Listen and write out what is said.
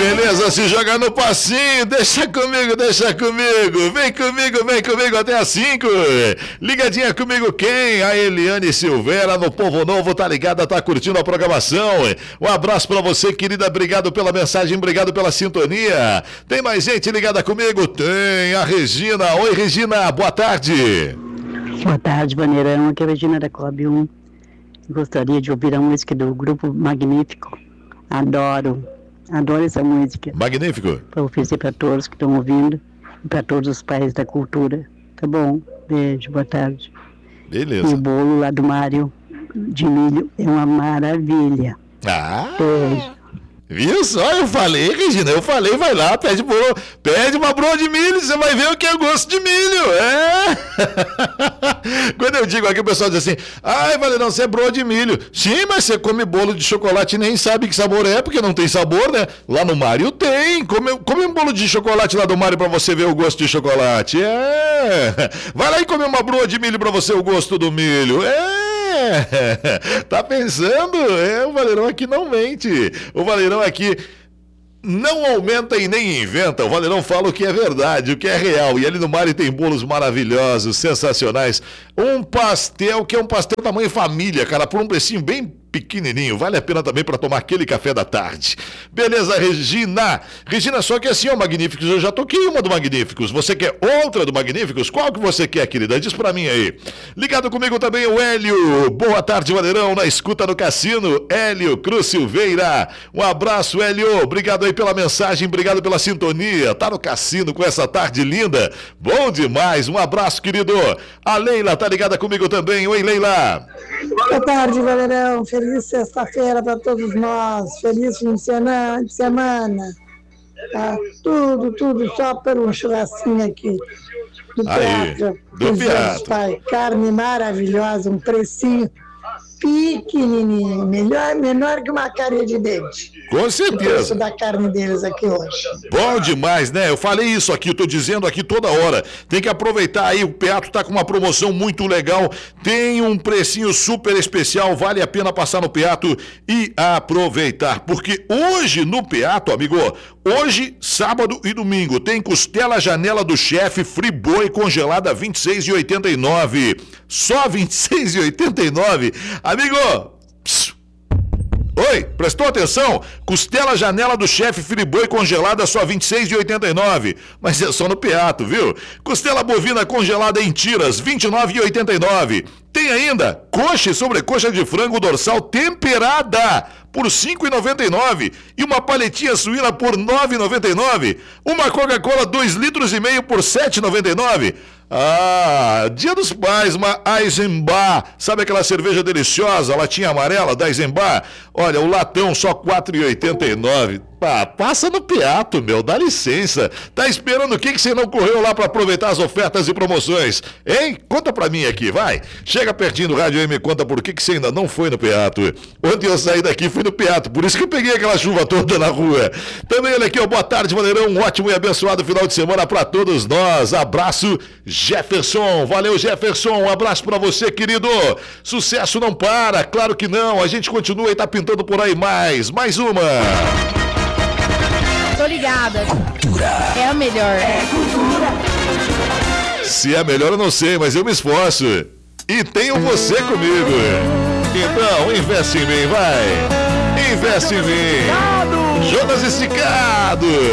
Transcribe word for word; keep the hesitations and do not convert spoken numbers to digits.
beleza, se joga no passinho, deixa comigo, deixa comigo, vem comigo, vem comigo até às cinco. Ligadinha comigo quem? A Eliane Silveira no Povo Novo, tá ligada, tá curtindo a programação. Um abraço pra você, querida, obrigado pela mensagem, obrigado pela sintonia. Tem mais gente ligada comigo? Tem a Regina. Oi, Regina, boa tarde. Boa tarde, Vaneirão, aqui é a Regina da Clube um. Gostaria de ouvir a música do Grupo Magnífico. Adoro, adoro essa música. Magnífico. Para oferecer para todos que estão ouvindo e para todos os pais da cultura. Tá bom? Beijo, boa tarde. Beleza. E o bolo lá do Mário de milho é uma maravilha. Ah! Beijo. Viu só? Eu falei, Regina, eu falei, vai lá, pede bolo, pede uma broa de milho, você vai ver o que é gosto de milho, é? Quando eu digo aqui, o pessoal diz assim, ai, Valerão, você é broa de milho. Sim, mas você come bolo de chocolate e nem sabe que sabor é, porque não tem sabor, né? Lá no Mário tem, come, come um bolo de chocolate lá do Mário pra você ver o gosto de chocolate, é? Vai lá e come uma broa de milho pra você ver o gosto do milho, é? Tá pensando? É, o Valerão aqui não mente. O Valerão aqui não aumenta e nem inventa. O Valerão fala o que é verdade, o que é real. E ali no Mário tem bolos maravilhosos, sensacionais. Um pastel que é um pastel tamanho família, cara, por um precinho bem pequenininho. Vale a pena também para tomar aquele café da tarde. Beleza, Regina? Regina, só que assim, ó, Magníficos, eu já toquei uma do Magníficos. Você quer outra do Magníficos? Qual que você quer, querida? Diz pra mim aí. Ligado comigo também o Hélio. Boa tarde, Valerão, na escuta do Cassino. Hélio Cruz Silveira. Um abraço, Hélio. Obrigado aí pela mensagem, obrigado pela sintonia. Tá no Cassino com essa tarde linda. Bom demais. Um abraço, querido. A Leila tá ligada comigo também. Oi, Leila. Boa tarde, Valerão. Feliz sexta-feira para todos nós. Feliz fim de semana. De semana. Tá? Tudo, tudo só por um churrasquinho aqui. Do aí, teatro. do teatro. Carne maravilhosa, um precinho pequenininho. Melhor, menor que uma carinha de dente. Com certeza. O da carne deles aqui hoje. Bom demais, né? Eu falei isso aqui, eu tô dizendo aqui toda hora. Tem que aproveitar aí, o Peato tá com uma promoção muito legal, tem um precinho super especial, vale a pena passar no Peato e aproveitar. Porque hoje no Peato, amigo, hoje, sábado e domingo, tem costela janela do chefe Friboi congelada vinte e seis reais e oitenta e nove centavos. Só vinte e seis reais e oitenta e nove centavos. Amigo, psiu. Oi, prestou atenção? Costela janela do chefe Friboi congelada só vinte e seis reais e oitenta e nove centavos. Mas é só no Peato, viu? Costela bovina congelada em tiras, vinte e nove reais e oitenta e nove centavos. Tem ainda coxa e sobrecoxa de frango dorsal temperada por cinco reais e noventa e nove centavos e uma paletinha suína por nove reais e noventa e nove centavos. Uma Coca-Cola dois litros e meio por sete reais e noventa e nove centavos. Ah, Dia dos Pais, uma Eisenbach. Sabe aquela cerveja deliciosa, latinha amarela da Eisenbach? Olha, o latão só quatro reais e oitenta e nove centavos. Ah, passa no Peato, meu, dá licença. Tá esperando o que que você não correu lá pra aproveitar as ofertas e promoções? Hein? Conta pra mim aqui, vai. Chega pertinho do rádio e me conta por que que você ainda não foi no Peato. Ontem eu saí daqui e fui no Peato, por isso que eu peguei aquela chuva toda na rua. Também, olha aqui, ó, boa tarde, Valerão. Um ótimo e abençoado final de semana pra todos nós. Abraço, Jefferson. Valeu, Jefferson. Um abraço pra você, querido. Sucesso não para, claro que não. A gente continua e tá pintando por aí mais. Mais uma. Tô ligada. Cultura. É a melhor. É cultura. Se é melhor eu não sei, mas eu me esforço. E tenho você comigo. Então, investe em mim, vai. Investe em mim. Jonas Esticado.